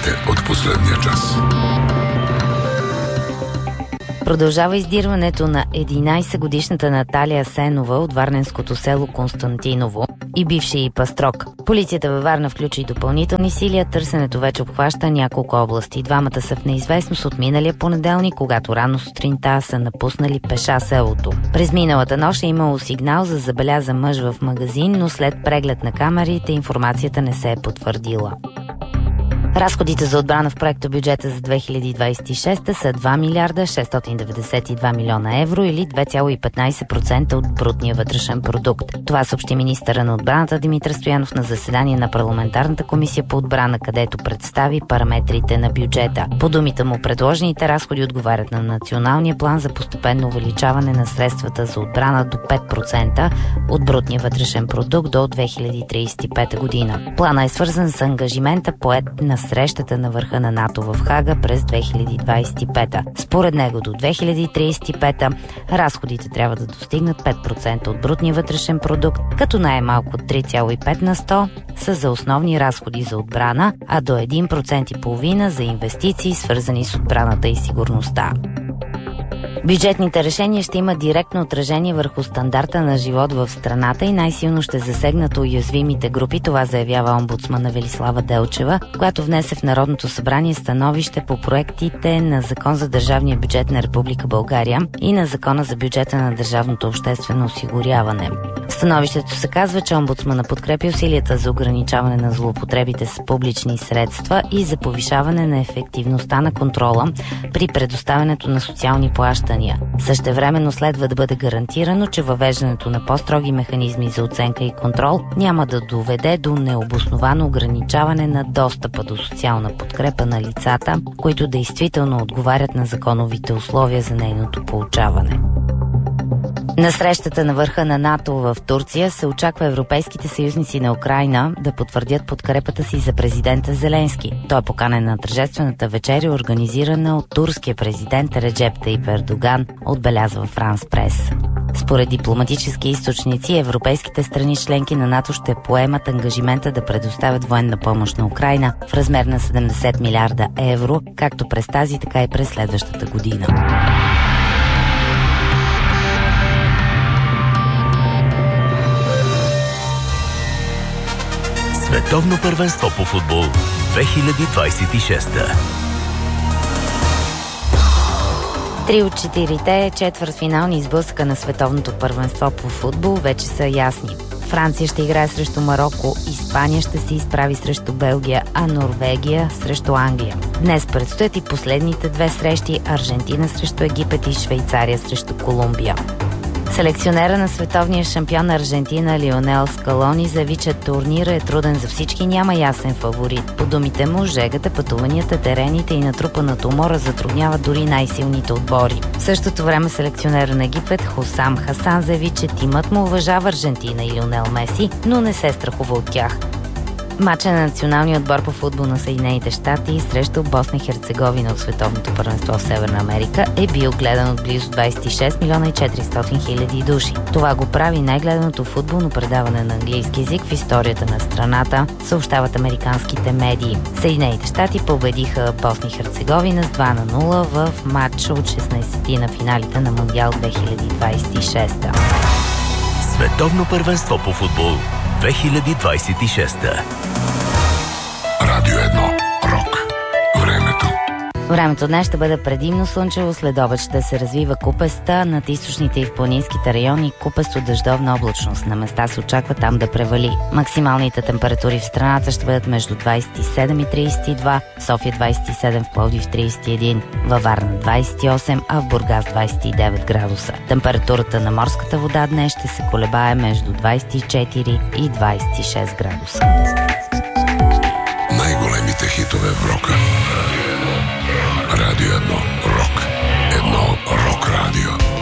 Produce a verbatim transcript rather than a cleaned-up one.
Новините от последния час. Продължава издирването на единайсетгодишната Наталия Асенова от варненското село Константиново и бившия й пастрок. Полицията във Варна включи допълнителни сили, а търсенето вече обхваща няколко области. Двамата са в неизвестност от миналия понеделник, когато рано сутринта са напуснали пеша селото. През миналата нощ е имало сигнал за забелязан мъж в магазин, но след преглед на камерите информацията не се е потвърдила. Разходите за отбрана в проекта бюджета за две хиляди двадесет и шеста са два милиарда шестстотин деветдесет и два милиона евро или две цяло и петнайсет процента от брутния вътрешен продукт. Това съобщи министъра на отбраната Димитър Стоянов на заседание на парламентарната комисия по отбрана, където представи параметрите на бюджета. По думите му, предложените разходи отговарят на националния план за постепенно увеличаване на средствата за отбрана до пет процента от брутния вътрешен продукт до две хиляди тридесет и пета година. Плана е свързан с ангажимента поет на срещата на върха на НАТО в Хага през две хиляди двадесет и пета. Според него до две хиляди тридесет и пета разходите трябва да достигнат пет процента от брутния вътрешен продукт, като най-малко три цяло и пет на сто са за основни разходи за отбрана, а до един процент и половина за инвестиции, свързани с отбраната и сигурността. Бюджетните решения ще имат директно отражение върху стандарта на живот в страната и най-силно ще засегнат уязвимите групи. Това заявява омбудсмана Велислава Делчева, която внесе в Народното събрание становище по проектите на Закон за държавния бюджет на Република България и на Закона за бюджета на държавното обществено осигуряване. В становището се казва, че омбудсмана подкрепи усилията за ограничаване на злоупотребите с публични средства и за повишаване на ефективността на контрола при предоставянето на социални плащания. Същевременно следва да бъде гарантирано, че въвеждането на по-строги механизми за оценка и контрол няма да доведе до необосновано ограничаване на достъпа до социална подкрепа на лицата, които действително отговарят на законовите условия за нейното получаване. На срещата на върха на НАТО в Турция се очаква европейските съюзници на Украйна да потвърдят подкрепата си за президента Зеленски. Той е поканен на тържествената вечеря, организирана от турския президент Реджеп Таип Ердоган, отбелязва Франс Прес. Според дипломатически източници, европейските страни членки на НАТО ще поемат ангажимента да предоставят военна помощ на Украйна в размер на седемдесет милиарда евро, както през тази, така и през следващата година. Световно първенство по футбол две хиляди двадесет и шеста. Три от четирите четвъртфинални сблъсъка на световното първенство по футбол вече са ясни. Франция ще играе срещу Мароко, Испания ще се изправи срещу Белгия, а Норвегия срещу Англия. Днес предстоят и последните две срещи – Аржентина срещу Египет и Швейцария срещу Колумбия. Селекционера на световния шампион Аржентина Лионел Скалони заяви, че турнира е труден за всички, няма ясен фаворит. По думите му, жегата, пътуванията, терените и натрупаната умора затрудняват дори най-силните отбори. В същото време селекционера на Египет Хосам Хасан заяви, че тимът му уважава Аржентина и Лионел Меси, но не се страхува от тях. Матчът на националния отбор по футбол на Съединените щати срещу Босна и Херцеговина от световното първенство в Северна Америка е бил гледан от близо двадесет и шест милиона и четиристотин хиляди души. Това го прави най-гледаното футболно предаване на английски език в историята на страната, съобщават американските медии. Съединените щати победиха Босна и Херцеговина с два на нула в матч от шестнадесети на финалите на Мондиал две хиляди двадесет и шеста. Световно първенство по футбол две хиляди двадесет и шеста. Радио едно. Рок. Времето. Времето днес ще бъде предимно слънчево, след обед ще се развива купеста, над източните и в планинските райони купесто дъждовна облачност. На места се очаква там да превали. Максималните температури в страната ще бъдат между двадесет и седем и тридесет и два, в София двадесет и седем, в Пловдив тридесет и един, във Варна двадесет и осем, а в Бургас двадесет и девет градуса. Температурата на морската вода днес ще се колебае между двадесет и четири и двадесет и шест градуса. Най-големите хитове в рока. Радио едно. Рок. Едно рок радио.